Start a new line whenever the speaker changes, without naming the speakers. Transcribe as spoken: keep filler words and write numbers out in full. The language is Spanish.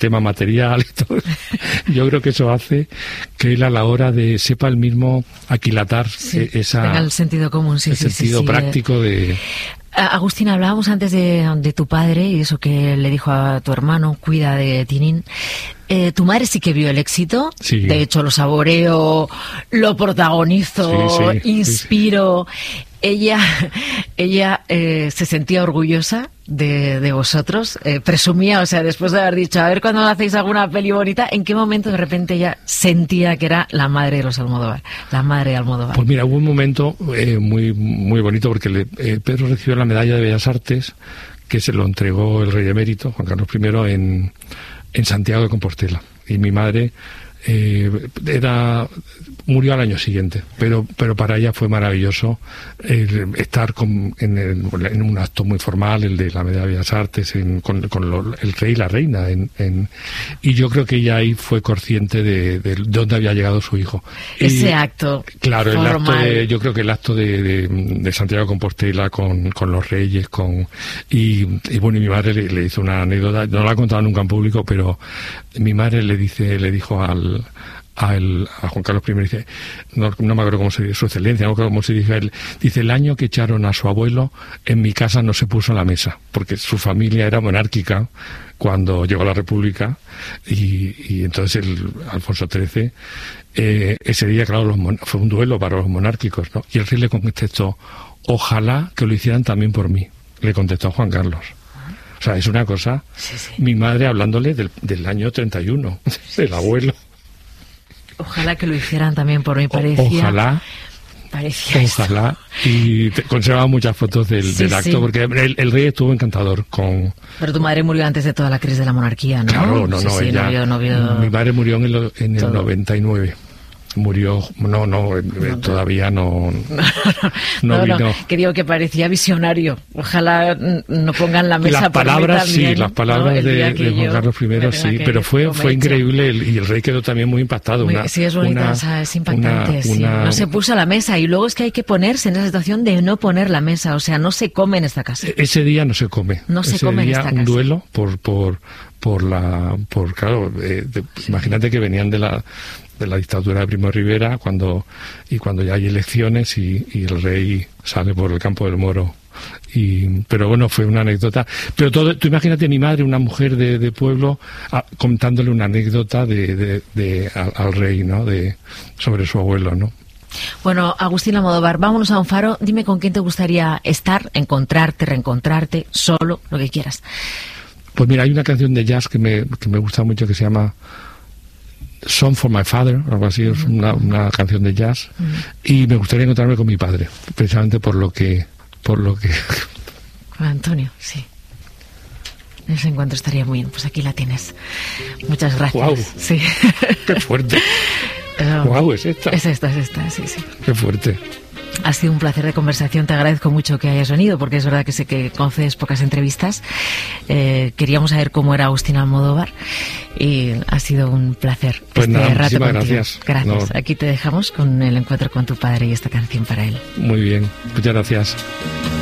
tema material y todo. Yo creo que eso hace que él a la hora de sepa el mismo aquilatar
sí,
esa...
tenga el sentido común, sí,
el
sí,
sentido
sí, sí,
práctico de...
Agustín, hablábamos antes de, de tu padre y eso que le dijo a tu hermano, cuida de Tintín. Eh, tu madre sí que vio el éxito,
sí.
De hecho lo saboreo, lo protagonizo, sí, sí, inspiro. Sí, sí. Ella, ella eh, se sentía orgullosa de, de vosotros, eh, presumía, o sea, después de haber dicho, a ver cuando hacéis alguna peli bonita, ¿en qué momento de repente ella sentía que era la madre de los Almodóvar, la madre de Almodóvar?
Pues mira, hubo un momento eh, muy muy bonito porque le, eh, Pedro recibió la medalla de Bellas Artes que se lo entregó el rey emérito, Juan Carlos primero, en, en Santiago de Compostela. Y mi madre eh, era murió al año siguiente, pero pero para ella fue maravilloso eh, estar con, en, el, en un acto muy formal, el de la medalla de Bellas Artes, en, con, con lo, el rey y la reina, en, en, y yo creo que ella ahí fue consciente de, de, de dónde había llegado su hijo.
Ese
y,
acto
claro,
formal.
El acto de, yo creo que el acto de, de, de Santiago de Compostela con, con los reyes, con y, y bueno, y mi madre le, le hizo una anécdota, no la ha contado nunca en público, pero mi madre le dice, le dijo al A, el, a Juan Carlos primero, dice, no, no me acuerdo cómo se dice, su excelencia, no me acuerdo cómo se dice él, dice, el año que echaron a su abuelo, en mi casa no se puso la mesa, porque su familia era monárquica cuando llegó la República, y, y entonces el Alfonso trece, eh, ese día, claro, los mon- fue un duelo para los monárquicos, ¿no? Y el rey le contestó, ojalá que lo hicieran también por mí, le contestó Juan Carlos. O sea, es una cosa,
sí, sí.
Mi madre hablándole del, del año treinta y uno, del abuelo.
Ojalá que lo hicieran también por mí, parecía.
Ojalá.
Parecía
Ojalá. Esto. Y te, conservaba muchas fotos del, sí, del acto, sí. Porque el, el rey estuvo encantador con...
Pero tu madre murió antes de toda la crisis de la monarquía, ¿no?
Claro, no,
sí,
no,
sí,
ella...
No vio, no vio...
Mi madre murió en el, en el noventa y nueve. Murió, no, no, no todavía no,
no, no, no, no, que digo que parecía visionario. Ojalá no pongan la mesa.
Las palabras,
también,
sí, las palabras
¿no?
de, de Juan Carlos primero, sí, pero fue fue increíble el, y el rey quedó también muy impactado.
Muy,
una,
sí, es bonita,
una,
o sea, es impactante.
Una,
sí.
una,
no se puso a la mesa y luego es que hay que ponerse en esa situación de no poner la mesa, o sea, no se come en esta casa.
Ese día no se come.
No se
ese
come
día
en esta
un
casa.
duelo por por por la por claro, eh, de, sí. Imagínate que venían de la de la dictadura de Primo de Rivera cuando y cuando ya hay elecciones y, y el rey sale por el campo del Moro. Y, pero bueno, fue una anécdota. Pero todo, tú imagínate mi madre, una mujer de, de pueblo, a, contándole una anécdota de, de, de, al, al rey, ¿no? De, sobre su abuelo, ¿no?
Bueno, Agustín Almodóvar, vámonos a un faro. Dime con quién te gustaría estar, encontrarte, reencontrarte, solo, lo que quieras.
Pues mira, hay una canción de jazz que me, que me gusta mucho que se llama Song for My Father, algo así, es una, una canción de jazz, uh-huh. Y me gustaría encontrarme con mi padre, precisamente por lo que... por lo que
Con Antonio, sí. Ese encuentro estaría muy bien, pues aquí la tienes. Muchas gracias.
Wow.
Sí.
Qué fuerte.
Eso,
wow, es esta.
Es esta, es esta, sí, sí.
Qué fuerte.
Ha sido un placer de conversación, te agradezco mucho que hayas venido, porque es verdad que sé que concedes pocas entrevistas. Eh, queríamos saber cómo era Agustín Almodóvar y ha sido un placer.
Pues
este
nada,
rato
muchísimas
contigo.
gracias.
Gracias.
No.
Aquí te dejamos con el encuentro con tu padre y esta canción para él.
Muy bien, muchas gracias.